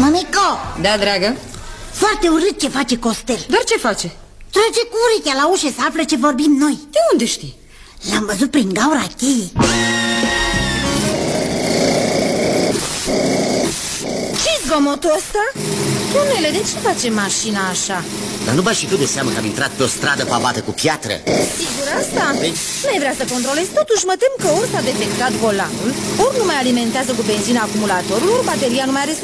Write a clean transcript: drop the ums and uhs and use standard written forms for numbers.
Mămico! Da, dragă? Foarte urât ce face Costel. Dar ce face? Trage cu urechea la ușă să află ce vorbim noi. De unde știi? L-am văzut prin gaura cheii. Ce-i zgomotul ăsta? Domnule, de ce face mașina așa? Dar nu bagi și tu de seamă că am intrat pe o stradă pavată cu piatră? Sigur asta? Nu-i vrea să controlezi, totuși mă tem că ori s-a defectat volanul, ori nu mai alimentează cu benzină acumulatorul, ori bateria nu mai are